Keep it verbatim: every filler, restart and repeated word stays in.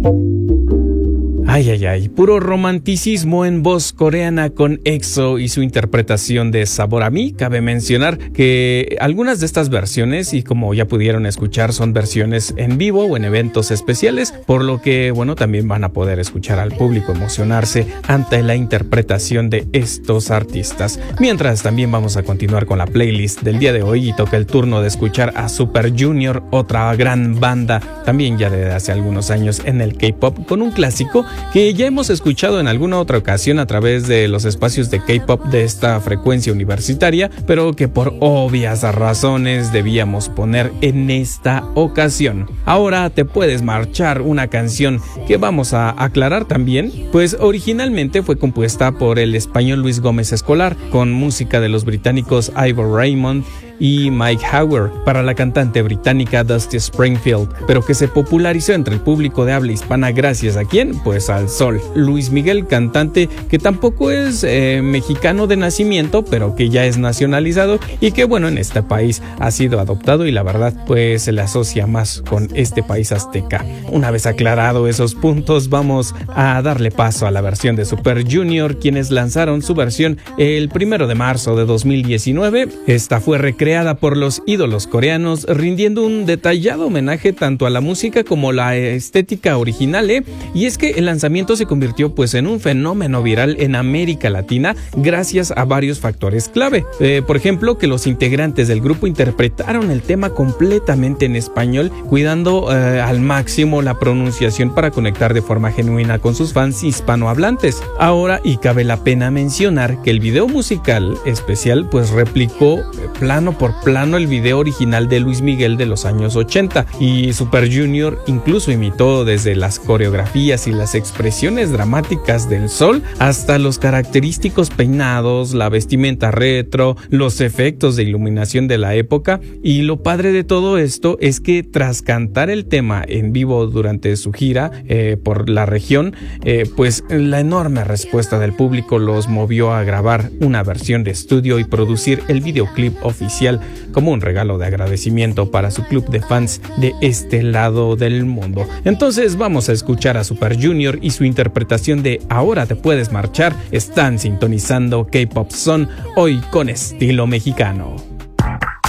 Ay, ay, ay, puro romanticismo en voz coreana con EXO y su interpretación de Sabor a mí. Cabe mencionar que algunas de estas versiones, y como ya pudieron escuchar, son versiones en vivo o en eventos especiales, por lo que, bueno, también van a poder escuchar al público emocionarse ante la interpretación de estos artistas. Mientras, también vamos a continuar con la playlist del día de hoy y toca el turno de escuchar a Super Junior, otra gran banda, también ya desde hace algunos años en el K-pop, con un clásico que ya hemos escuchado en alguna otra ocasión a través de los espacios de K-pop de esta frecuencia universitaria, pero que por obvias razones debíamos poner en esta ocasión. Ahora te puedes marchar, una canción que vamos a aclarar también, pues originalmente fue compuesta por el español Luis Gómez Escolar, con música de los británicos Ivor Raymond y Mike Howard para la cantante británica Dusty Springfield, pero que se popularizó entre el público de habla hispana gracias a ¿quién? Pues al Sol, Luis Miguel, cantante que tampoco es eh, mexicano de nacimiento, pero que ya es nacionalizado y que, bueno, en este país ha sido adoptado y la verdad pues se le asocia más con este país azteca. Una vez aclarado esos puntos, vamos a darle paso a la versión de Super Junior, quienes lanzaron su versión el primero de marzo de dos mil diecinueve. Esta fue recreada creada por los ídolos coreanos, rindiendo un detallado homenaje tanto a la música como la estética original, ¿eh? Y es que el lanzamiento se convirtió pues en un fenómeno viral en América Latina gracias a varios factores clave. Eh, por ejemplo, que los integrantes del grupo interpretaron el tema completamente en español, cuidando eh, al máximo la pronunciación para conectar de forma genuina con sus fans hispanohablantes. Ahora, y cabe la pena mencionar que el video musical especial pues replicó plano por plano el video original de Luis Miguel de los años ochenta, y Super Junior incluso imitó desde las coreografías y las expresiones dramáticas del Sol hasta los característicos peinados, la vestimenta retro, los efectos de iluminación de la época. Y lo padre de todo esto es que tras cantar el tema en vivo durante su gira eh, por la región, eh, pues la enorme respuesta del público los movió a grabar una versión de estudio y producir el videoclip oficial como un regalo de agradecimiento para su club de fans de este lado del mundo. Entonces vamos a escuchar a Super Junior y su interpretación de Ahora te puedes marchar. Están sintonizando K-Pop Zone hoy con estilo mexicano.